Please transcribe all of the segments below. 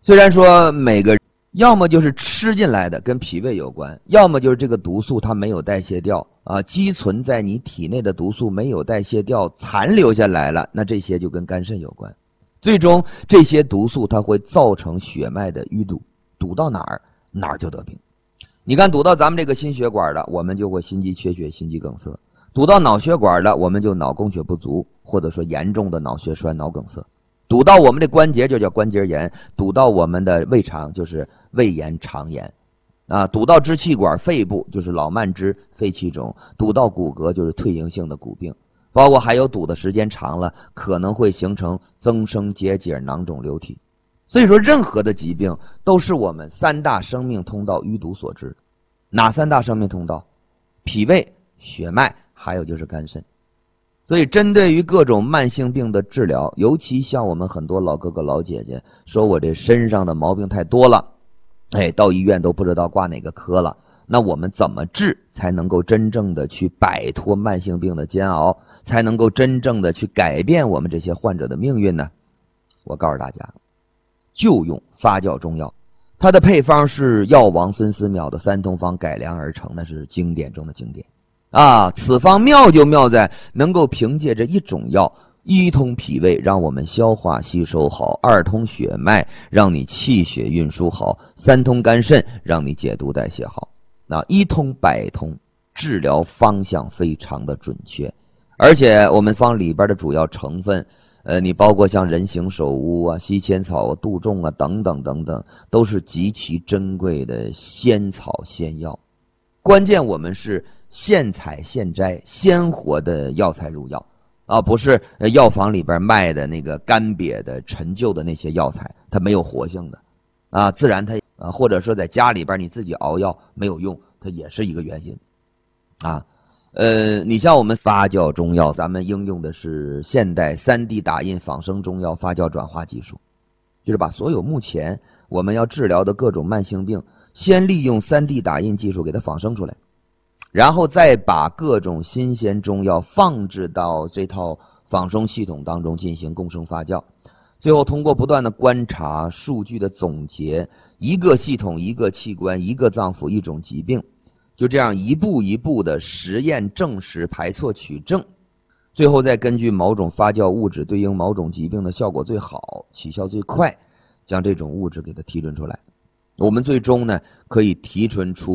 虽然说每个要么就是吃进来的跟脾胃有关，要么就是这个毒素它没有代谢掉啊，积存在你体内的毒素没有代谢掉，残留下来了，那这些就跟肝肾有关。最终这些毒素它会造成血脉的淤堵，堵到哪儿哪儿就得病。你看堵到咱们这个心血管的，我们就会心肌缺血、心肌梗塞；堵到脑血管的，我们就脑供血不足，或者说严重的脑血栓、脑梗塞。堵到我们的关节就叫关节炎，堵到我们的胃肠就是胃炎、肠炎，啊，堵到支气管、肺部就是老慢支、肺气肿，堵到骨骼就是退行性的骨病，包括还有堵的时间长了，可能会形成增生结节、囊肿瘤体。所以说，任何的疾病都是我们三大生命通道淤堵所致。哪三大生命通道？脾胃、血脉，还有就是肝肾。所以针对于各种慢性病的治疗，尤其像我们很多老哥哥老姐姐说我这身上的毛病太多了，到医院都不知道挂哪个科了，那我们怎么治才能够真正的去摆脱慢性病的煎熬，才能够真正的去改变我们这些患者的命运呢？我告诉大家，就用发酵中药，它的配方是药王孙思邈的三通方改良而成，那是经典中的经典啊！此方妙就妙在能够凭借着一种药，一通脾胃，让我们消化吸收好；二通血脉，让你气血运输好；三通肝肾，让你解毒代谢好。那一通百通，治疗方向非常的准确。而且我们方里边的主要成分，你包括像人形首乌啊、西千草、杜仲啊等等等等，都是极其珍贵的仙草仙药。关键我们是现采现摘，鲜活的药材入药啊，不是药房里边卖的那个干瘪的陈旧的那些药材，它没有活性的啊，自然它或者说在家里边你自己熬药没有用，它也是一个原因啊。你像我们发酵中药，咱们应用的是现代3D 打印仿生中药发酵转化技术，就是把所有目前我们要治疗的各种慢性病，先利用3D 打印技术给它仿生出来，然后再把各种新鲜中药放置到这套仿生系统当中进行共生发酵，最后通过不断的观察、数据的总结，一个系统、一个器官、一个脏腑、一种疾病，就这样一步一步的实验证实、排错取证，最后再根据某种发酵物质对应某种疾病的效果最好、起效最快，将这种物质给它提纯出来。我们最终呢可以提纯出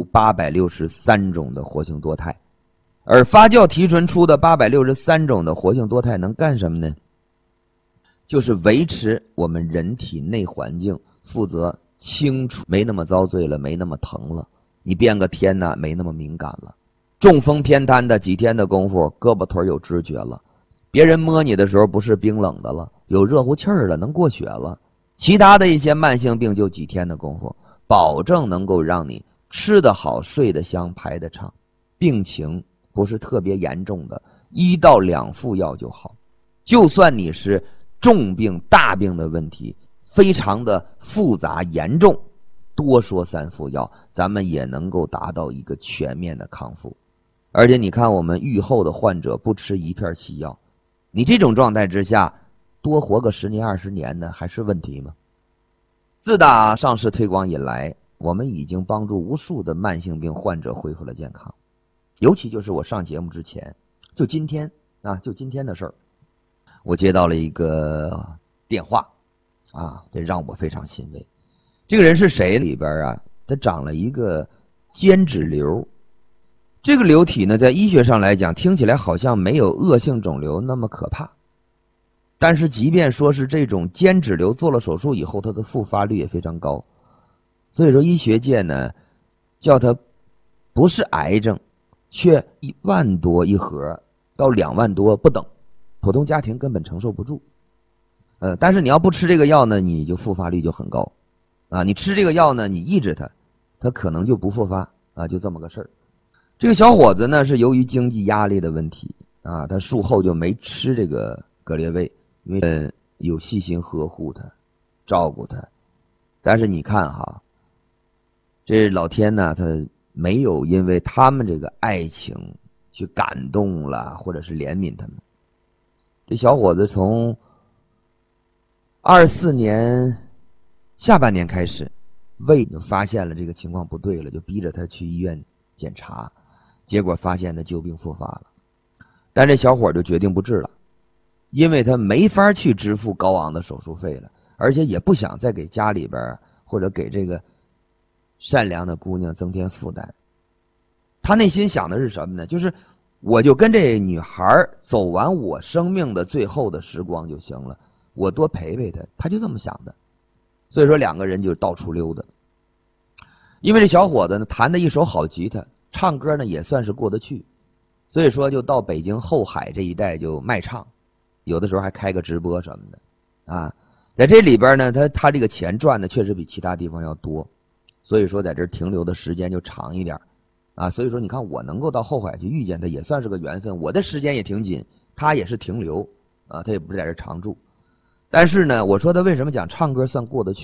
863种的活性多肽，而发酵提纯出的863种的活性多肽能干什么呢？就是维持我们人体内环境，负责清除，没那么遭罪了，没那么疼了，你变个天呢没那么敏感了，中风偏瘫的几天的功夫胳膊腿有知觉了，别人摸你的时候不是冰冷的了，有热乎气儿了，能过血了。其他的一些慢性病就几天的功夫，保证能够让你吃得好、睡得香、排得畅，病情不是特别严重的，1到2副药就好。就算你是重病、大病的问题，非常的复杂严重，多说3副药，咱们也能够达到一个全面的康复。而且你看我们愈后的患者不吃一片西药，你这种状态之下多活个10年20年呢，还是问题吗？自打上市推广以来，我们已经帮助无数的慢性病患者恢复了健康。尤其就是我上节目之前，就今天的事儿，我接到了一个电话啊，这让我非常欣慰。这个人是谁？里边啊，他长了一个间质瘤。这个瘤体呢，在医学上来讲，听起来好像没有恶性肿瘤那么可怕。但是即便说是这种间质瘤做了手术以后，它的复发率也非常高。所以说医学界呢，叫它不是癌症，却1万多一盒到2万多不等，普通家庭根本承受不住。但是你要不吃这个药呢，你就复发率就很高。啊，你吃这个药呢，你抑制它，它可能就不复发啊，就这么个事儿。这个小伙子呢，是由于经济压力的问题啊，他术后就没吃这个格列卫，因为有细心呵护他，照顾他。但是你看哈，这老天呢，他没有因为他们这个爱情去感动了，或者是怜悯他们。这小伙子从24年下半年开始，魏就发现了这个情况不对了，就逼着他去医院检查，结果发现他旧病复发了。但这小伙就决定不治了，因为他没法去支付高昂的手术费了，而且也不想再给家里边或者给这个善良的姑娘增添负担。他内心想的是什么呢？就是我就跟这女孩走完我生命的最后的时光就行了，我多陪陪她，他就这么想的。所以说两个人就到处溜达。因为这小伙子呢弹的一手好吉他，唱歌呢也算是过得去，所以说就到北京后海这一带就卖唱，有的时候还开个直播什么的啊。在这里边呢，他这个钱赚的确实比其他地方要多，所以说在这儿停留的时间就长一点啊。所以说你看我能够到后海去遇见他也算是个缘分，我的时间也挺紧，他也是停留啊，他也不是在这儿常住。但是呢，我说他为什么讲唱歌算过得去